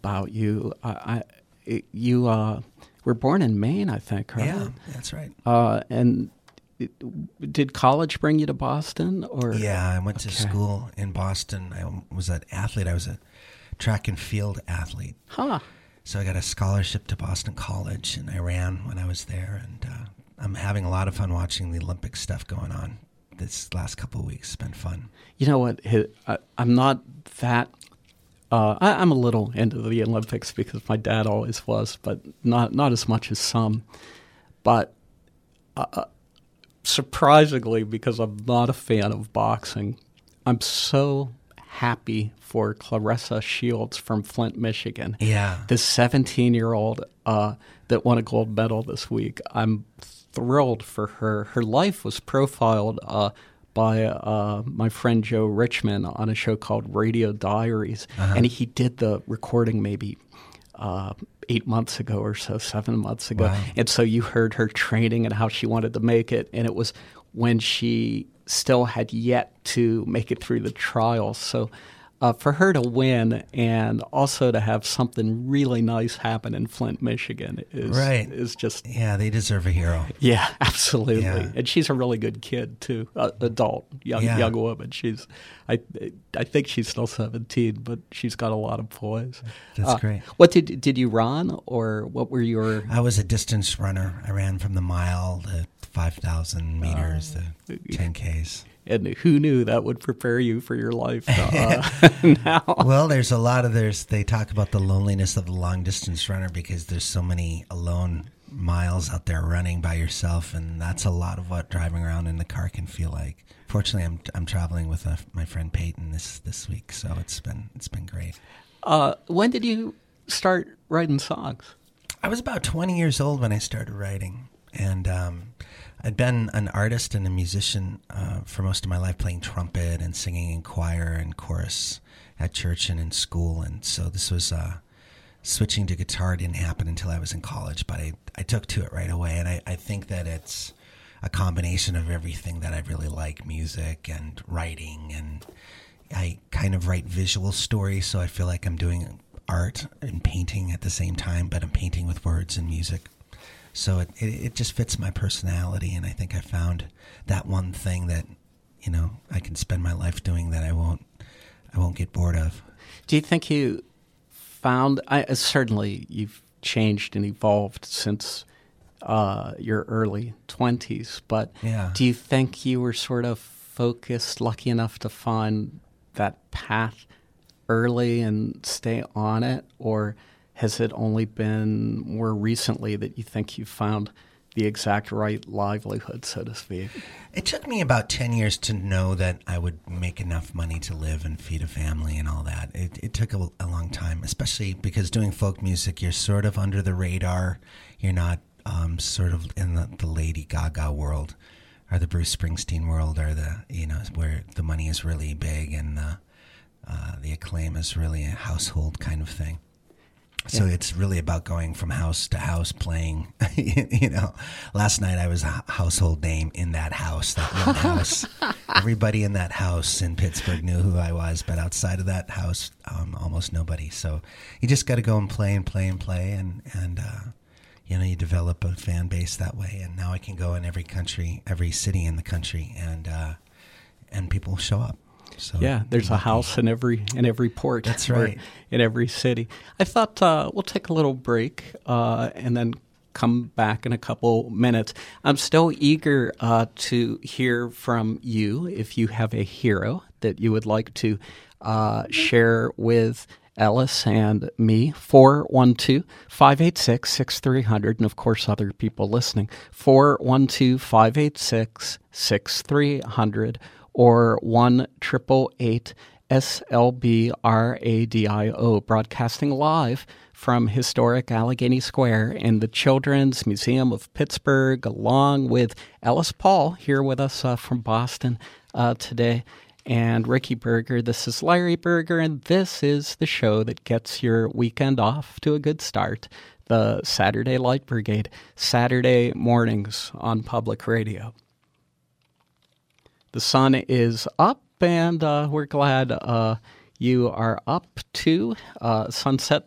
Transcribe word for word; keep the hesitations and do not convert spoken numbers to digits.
about you. I, I it, you uh, were born in Maine, I think, right? Yeah, that's right. Uh, and it, did college bring you to Boston? Or Yeah, I went okay. to school in Boston. I was an athlete. I was a track and field athlete. Huh. So I got a scholarship to Boston College, and I ran when I was there. And uh, I'm having a lot of fun watching the Olympic stuff going on this last couple of weeks. It's been fun. You know what? I, I'm not that. Uh, I, I'm a little into the Olympics because my dad always was, but not not as much as some. But uh, surprisingly, because I'm not a fan of boxing, I'm so happy for Claressa Shields from Flint, Michigan. Yeah. This seventeen-year-old uh, that won a gold medal this week. I'm thrilled for her. Her life was profiled uh, by uh, my friend Joe Richmond on a show called Radio Diaries, uh-huh. and he did the recording maybe uh, eight months ago or so, seven months ago. Wow. And so you heard her training and how she wanted to make it, and it was when she still had yet to make it through the trials. So uh, for her to win and also to have something really nice happen in Flint, Michigan is, right. is just... Yeah, they deserve a hero. Yeah, absolutely. Yeah. And she's a really good kid, too, uh, adult, young yeah. young woman. She's, I I think she's still seventeen, but she's got a lot of poise. That's uh, great. What did did you run, or what were your... I was a distance runner. I ran from the mile to five thousand meters uh, to ten Ks. And who knew that would prepare you for your life uh, now? Well, there's a lot of there's. They talk about the loneliness of the long distance runner because there's so many alone miles out there running by yourself, and that's a lot of what driving around in the car can feel like. Fortunately, I'm I'm traveling with a, my friend Peyton this this week, so it's been it's been great. Uh, when did you start writing songs? I was about twenty years old when I started writing, and um, I'd been an artist and a musician uh, for most of my life, playing trumpet and singing in choir and chorus at church and in school. And so this was uh, switching to guitar didn't happen until I was in college, but I, I took to it right away. And I, I think that it's a combination of everything that I really like, music and writing. And I kind of write visual stories, so I feel like I'm doing art and painting at the same time, but I'm painting with words and music. So it, it it just fits my personality, and I think I found that one thing that, you know, I can spend my life doing that I won't I won't get bored of. Do you think you found? I, certainly, you've changed and evolved since uh, your early twenties. But yeah. do you think you were sort of focused, lucky enough to find that path early and stay on it, or has it only been more recently that you think you found the exact right livelihood, so to speak? It took me about ten years to know that I would make enough money to live and feed a family and all that. It, it took a, a long time, especially because doing folk music, you're sort of under the radar. You're not um, sort of in the, the Lady Gaga world or the Bruce Springsteen world, or the, you know, where the money is really big and the, uh, the acclaim is really a household kind of thing. So yeah. It's really about going from house to house playing. You know, last night I was a household name in that house, that one house. Everybody in that house in Pittsburgh knew who I was, but outside of that house, um, almost nobody. So you just got to go and play and play and play, and and uh, you know, you develop a fan base that way. And now I can go in every country, every city in the country, and uh, and people show up. So, yeah, there's a house in every in every port. That's right. In every city. I thought uh, we'll take a little break uh, and then come back in a couple minutes. I'm still eager uh, to hear from you if you have a hero that you would like to uh, share with Ellis and me. four one two, five eight six, six three zero zero, and of course other people listening. four one two, five eight six, six three zero zero. Or one triple eight S L B R A D I O, broadcasting live from historic Allegheny Square in the Children's Museum of Pittsburgh, along with Ellis Paul here with us uh, from Boston uh, today, and Ricky Berger. This is Larry Berger, and this is the show that gets your weekend off to a good start, the Saturday Light Brigade, Saturday mornings on public radio. The sun is up, and uh, we're glad uh, you are up too. Uh, sunset